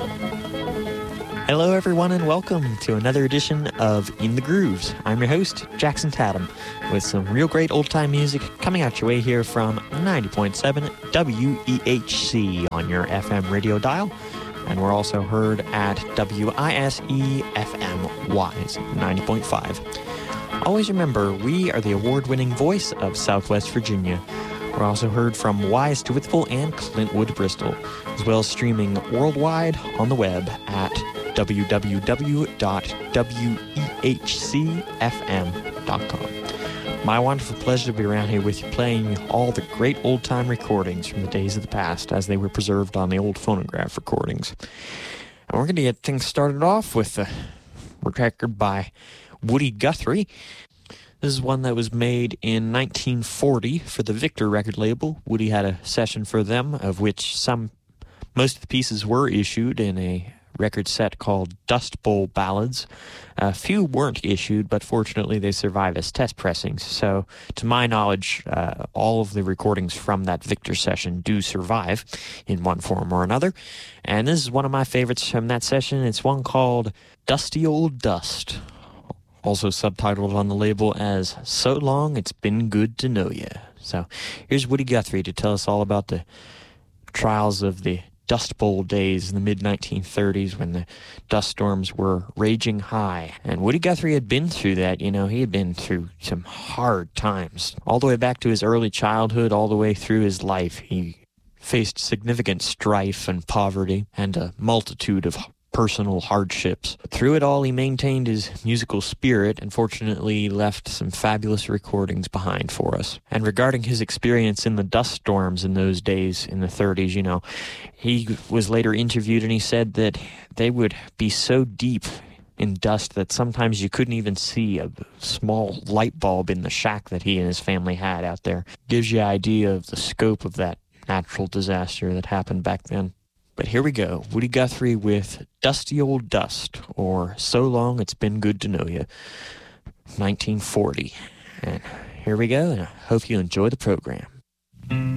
Hello, everyone, and welcome to another edition of In the Grooves. I'm your host, Jackson Tatum, with some real great old-time music coming out your way here from 90.7 WEHC on your FM radio dial. And we're also heard at WISE FM Wise 90.5. Always remember, we are the award-winning voice of Southwest Virginia. We're also heard from Wise to Withville and Clintwood, Bristol, as well as streaming worldwide on the web at www.wehcfm.com. My wonderful pleasure to be around here with you, playing all the great old-time recordings from the days of the past as they were preserved on the old phonograph recordings. And we're going to get things started off with a record by Woody Guthrie. This is one that was made in 1940 for the Victor record label. Woody had a session for them, of which most of the pieces were issued in a record set called Dust Bowl Ballads. A few weren't issued, but fortunately they survive as test pressings. So, to my knowledge, all of the recordings from that Victor session do survive in one form or another. And this is one of my favorites from that session. It's one called Dusty Old Dust, also subtitled on the label as So Long It's Been Good to Know Ya. So, here's Woody Guthrie to tell us all about the trials of the Dust Bowl days in the mid-1930s when the dust storms were raging high. And Woody Guthrie had been through that, he had been through some hard times. All the way back to his early childhood, all the way through his life, he faced significant strife and poverty and a multitude of personal hardships. Through it all, he maintained his musical spirit and fortunately left some fabulous recordings behind for us. And regarding his experience in the dust storms in those days in the 30s, he was later interviewed and he said that they would be so deep in dust that sometimes you couldn't even see a small light bulb in the shack that he and his family had out there. Gives you an idea of the scope of that natural disaster that happened back then. But here we go, Woody Guthrie with Dusty Old Dust, or So Long It's Been Good to Know Ya, 1940. And here we go, and I hope you enjoy the program.